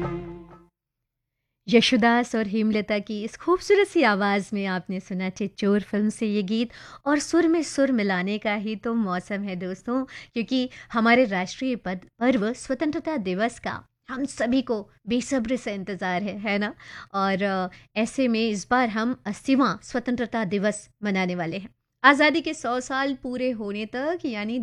यशोदास और हेमलता की इस खूबसूरत सी आवाज़ में आपने सुना चिच्चोर फिल्म से ये गीत। और सुर में सुर मिलाने का ही तो मौसम है दोस्तों, क्योंकि हमारे राष्ट्रीय पर्व स्वतंत्रता दिवस का हम सभी को बेसब्री से इंतज़ार है ना। और ऐसे में इस बार हम 80वां स्वतंत्रता दिवस मनाने वाले हैं। आज़ादी के 100 साल पूरे होने तक, यानी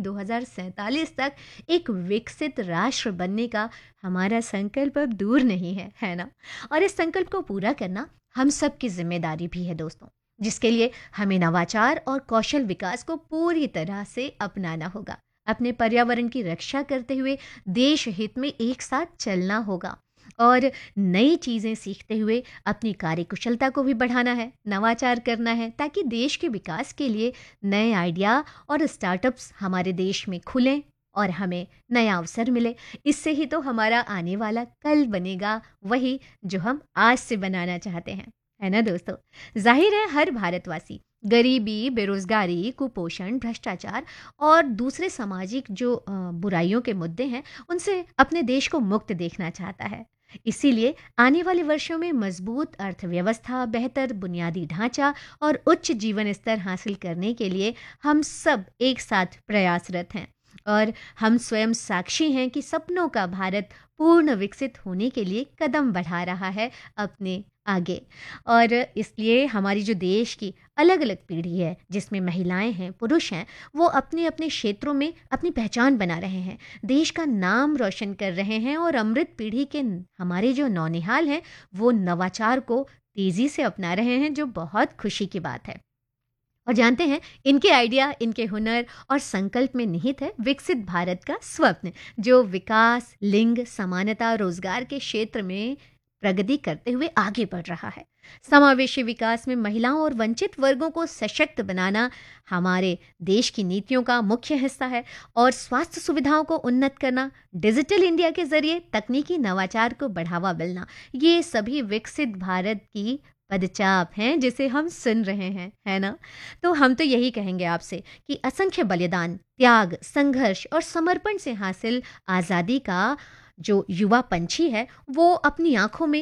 2047 तक, एक विकसित राष्ट्र बनने का हमारा संकल्प अब दूर नहीं है ना। और इस संकल्प को पूरा करना हम सब की जिम्मेदारी भी है दोस्तों, जिसके लिए हमें नवाचार और कौशल विकास को पूरी तरह से अपनाना होगा। अपने पर्यावरण की रक्षा करते हुए देश हित में एक साथ चलना होगा। और नई चीज़ें सीखते हुए अपनी कार्यकुशलता को भी बढ़ाना है, नवाचार करना है, ताकि देश के विकास के लिए नए आइडिया और स्टार्टअप्स हमारे देश में खुलें और हमें नया अवसर मिले। इससे ही तो हमारा आने वाला कल बनेगा वही जो हम आज से बनाना चाहते हैं, है ना दोस्तों। जाहिर है हर भारतवासी गरीबी, बेरोजगारी, कुपोषण, भ्रष्टाचार और दूसरे सामाजिक जो बुराइयों के मुद्दे हैं, उनसे अपने देश को मुक्त देखना चाहता है। इसीलिए आने वाले वर्षों में मजबूत अर्थव्यवस्था, बेहतर बुनियादी ढांचा और उच्च जीवन स्तर हासिल करने के लिए हम सब एक साथ प्रयासरत हैं। और हम स्वयं साक्षी हैं कि सपनों का भारत पूर्ण विकसित होने के लिए कदम बढ़ा रहा है अपने आगे। और इसलिए हमारी जो देश की अलग अलग पीढ़ी है, जिसमें महिलाएं हैं, पुरुष हैं, वो अपने अपने क्षेत्रों में अपनी पहचान बना रहे हैं, देश का नाम रोशन कर रहे हैं। और अमृत पीढ़ी के हमारे जो नौनिहाल हैं, वो नवाचार को तेजी से अपना रहे हैं, जो बहुत खुशी की बात है। और जानते हैं, इनके आइडिया, इनके हुनर और संकल्प में निहित है विकसित भारत का स्वप्न, जो विकास, लिंग समानता, रोजगार के क्षेत्र में प्रगति करते हुए आगे बढ़ रहा है। समावेशी विकास में महिलाओं और वंचित वर्गों को सशक्त बनाना हमारे देश की नीतियों का मुख्य हिस्सा है। और स्वास्थ्य सुविधाओं को उन्नत करना, डिजिटल इंडिया के जरिए तकनीकी नवाचार को बढ़ावा मिलना, ये सभी विकसित भारत की पदचाप हैं जिसे हम सुन रहे हैं, है ना। तो हम तो यही कहेंगे आपसे कि असंख्य बलिदान, त्याग, संघर्ष और समर्पण से हासिल आज़ादी का जो युवा पंछी है, वो अपनी आंखों में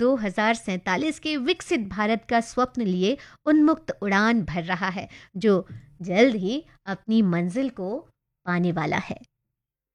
2047 के विकसित भारत का स्वप्न लिए उन्मुक्त उड़ान भर रहा है, जो जल्द ही अपनी मंजिल को पाने वाला है।